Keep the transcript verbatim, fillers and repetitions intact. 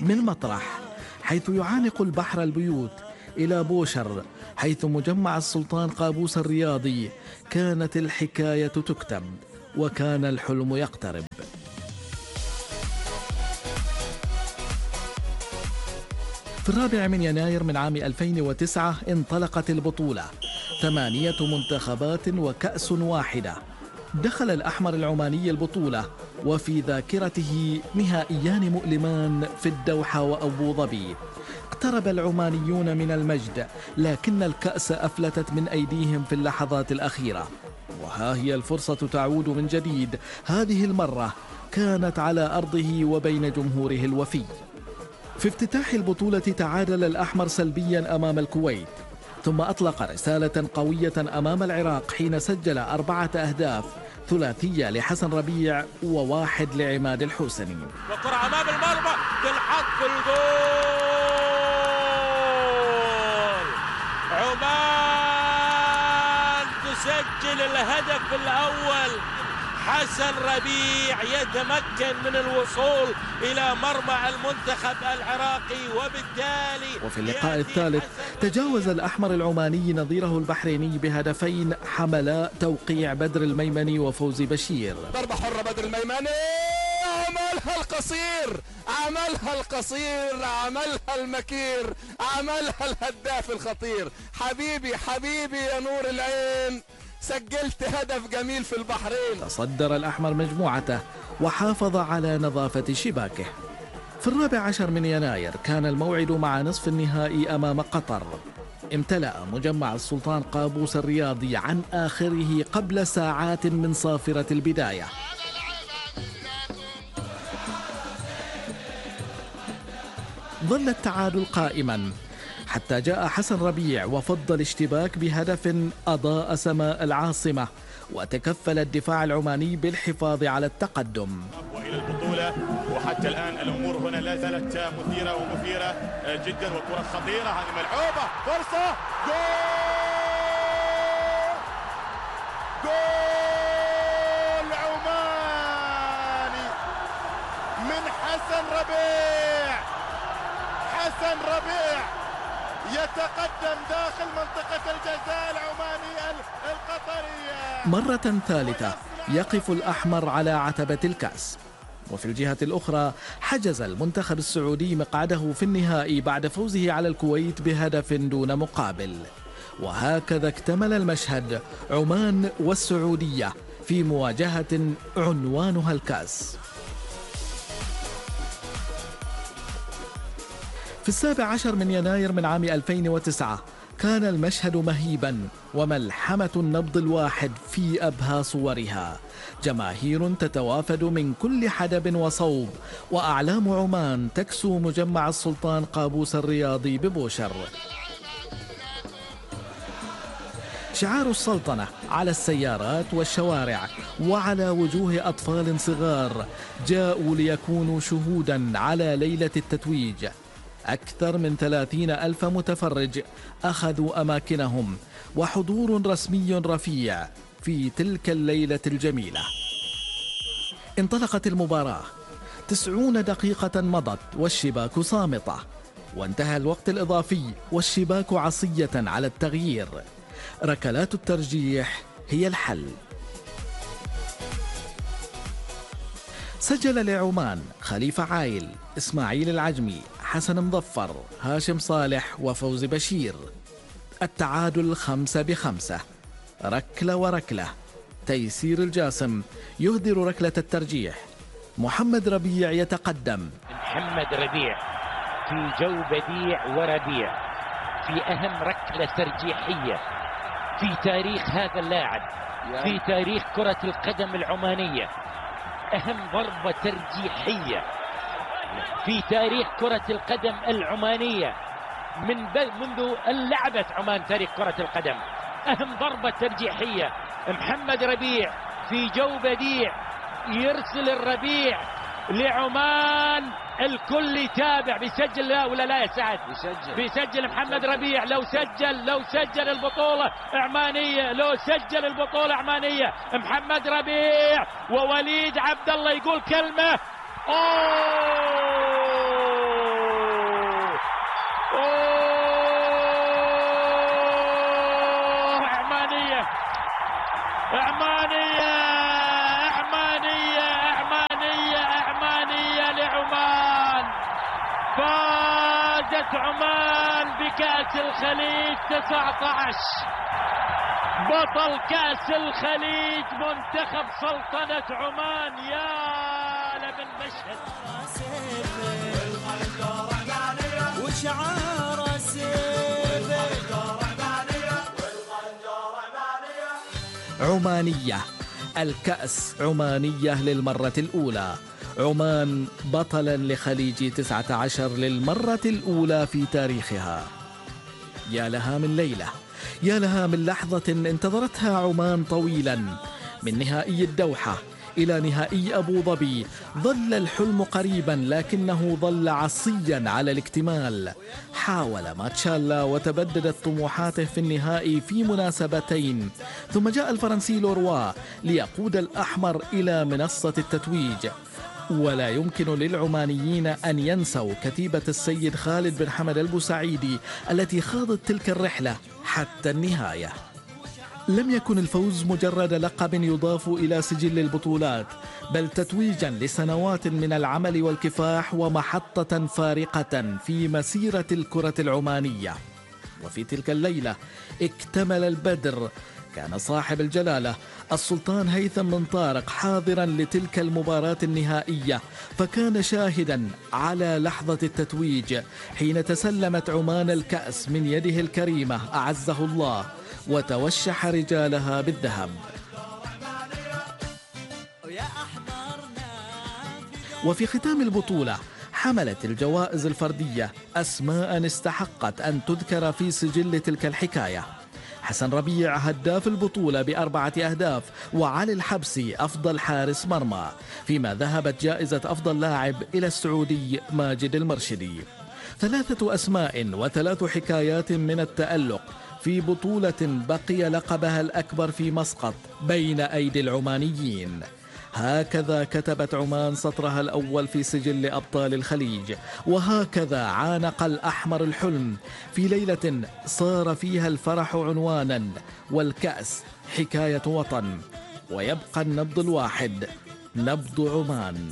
من مطرح حيث يعانق البحر البيوت إلى بوشر حيث مجمع السلطان قابوس الرياضي، كانت الحكاية تكتب وكان الحلم يقترب. في الرابع من يناير من عام ألفين وتسعة انطلقت البطولة، ثمانية منتخبات وكأس واحدة. دخل الأحمر العماني البطولة وفي ذاكرته نهائيان مؤلمان في الدوحة وأبو ظبي. اقترب العمانيون من المجد، لكن الكأس أفلتت من أيديهم في اللحظات الأخيرة، وها هي الفرصة تعود من جديد. هذه المرة كانت على أرضه وبين جمهوره الوفي. في افتتاح البطولة تعادل الأحمر سلبيا أمام الكويت، ثم أطلق رسالة قوية أمام العراق حين سجل أربعة أهداف، ثلاثية لحسن ربيع وواحد لعماد الحوسني. وكرة أمام المرمى تلحق في الجول. عمان تسجل الهدف الأول. حسن ربيع يتمكن من الوصول إلى مرمى المنتخب العراقي، وبالتالي وفي اللقاء الثالث تجاوز الأحمر العماني نظيره البحريني بهدفين حملاء توقيع بدر الميمني وفوزي بشير. ضربة حرة بدر الميمني، عملها القصير عملها القصير عملها المكير عملها الهداف الخطير. حبيبي حبيبي يا نور العين، سجلت هدف جميل في البحرين. تصدر الأحمر مجموعته وحافظ على نظافة شباكه. في الرابع عشر من يناير كان الموعد مع نصف النهائي أمام قطر. امتلأ مجمع السلطان قابوس الرياضي عن آخره قبل ساعات من صافرة البداية. ظل التعادل قائما حتى جاء حسن ربيع وفض الاشتباك بهدف أضاء سماء العاصمة، وتكفل الدفاع العماني بالحفاظ على التقدم. وإلى البطولة، وحتى الآن الأمور هنا لا زالت مثيرة ومثيرة جدا، وكرة خطيرة هذه ملعوبة، فرصة، جول جول عماني من حسن ربيع. حسن ربيع يتقدم داخل منطقة الجزاء العمانية القطرية. مرة ثالثة يقف الأحمر على عتبة الكأس. وفي الجهة الأخرى حجز المنتخب السعودي مقعده في النهائي بعد فوزه على الكويت بهدف دون مقابل. وهكذا اكتمل المشهد، عمان والسعودية في مواجهة عنوانها الكأس. في السابع عشر من يناير من عام ألفين وتسعة كان المشهد مهيبا، وملحمة النبض الواحد في أبهى صورها. جماهير تتوافد من كل حدب وصوب، وأعلام عمان تكسو مجمع السلطان قابوس الرياضي ببوشر. شعار السلطنة على السيارات والشوارع وعلى وجوه أطفال صغار جاءوا ليكونوا شهودا على ليلة التتويج. أكثر من ثلاثين ألف متفرج أخذوا أماكنهم، وحضور رسمي رفيع في تلك الليلة الجميلة. انطلقت المباراة، تسعون دقيقة مضت والشباك صامتة، وانتهى الوقت الإضافي والشباك عصية على التغيير. ركلات الترجيح هي الحل. سجل لعمان خليفة عايل، إسماعيل العجمي، حسن مظفر، هاشم صالح وفوزي بشير. التعادل خمسة بخمسة، ركلة وركلة. تيسير الجاسم يهدر ركلة الترجيح. محمد ربيع يتقدم. محمد ربيع في جو بديع وربيع في أهم ركلة ترجيحية في تاريخ هذا اللاعب، في تاريخ كرة القدم العمانية. أهم ضربة ترجيحية في تاريخ كرة القدم العمانية من منذ أن لعبت عمان تاريخ كرة القدم. أهم ضربة ترجيحية، محمد ربيع في جو بديع يرسل الربيع لعمان. الكل يتابع، بيسجل لا ولا لا يا سعد؟ بيسجل بيسجل محمد ربيع. لو سجل لو سجل البطولة عمانية، لو سجل البطولة عمانية محمد ربيع. ووليد عبد الله يقول كلمة. أوه فازت عمان بكأس الخليج تسعة عشر. بطل كأس الخليج منتخب سلطنة عمان. يا لمن مشهد. وشعار عمانية، الكأس عمانية للمرة الأولى. عمان بطلا لخليج تسعة عشر للمرة الأولى في تاريخها. يا لها من ليلة، يا لها من لحظة انتظرتها عمان طويلا. من نهائي الدوحة إلى نهائي أبو ظبي ظل الحلم قريبا، لكنه ظل عصيا على الاكتمال. حاول ماتشالا وتبددت طموحاته في النهائي في مناسبتين، ثم جاء الفرنسي لوروا ليقود الأحمر إلى منصة التتويج. ولا يمكن للعمانيين أن ينسوا كتيبة السيد خالد بن حمد البوسعيدي التي خاضت تلك الرحلة حتى النهاية. لم يكن الفوز مجرد لقب يضاف إلى سجل البطولات، بل تتويجا لسنوات من العمل والكفاح ومحطة فارقة في مسيرة الكرة العمانية. وفي تلك الليلة اكتمل البدر. كان صاحب الجلالة السلطان هيثم بن طارق حاضرا لتلك المباراة النهائية، فكان شاهدا على لحظة التتويج حين تسلمت عمان الكأس من يده الكريمة أعزه الله، وتوشح رجالها بالذهب. وفي ختام البطولة حملت الجوائز الفردية أسماء استحقت أن تذكر في سجل تلك الحكاية. حسن ربيع هداف البطولة بأربعة أهداف، وعلي الحبسي أفضل حارس مرمى، فيما ذهبت جائزة أفضل لاعب إلى السعودي ماجد المرشدي. ثلاثة أسماء وثلاث حكايات من التألق في بطولة بقي لقبها الأكبر في مسقط بين أيدي العمانيين. هكذا كتبت عمان سطرها الأول في سجل أبطال الخليج، وهكذا عانق الأحمر الحلم في ليلة صار فيها الفرح عنوانا والكأس حكاية وطن، ويبقى النبض الواحد، نبض عمان.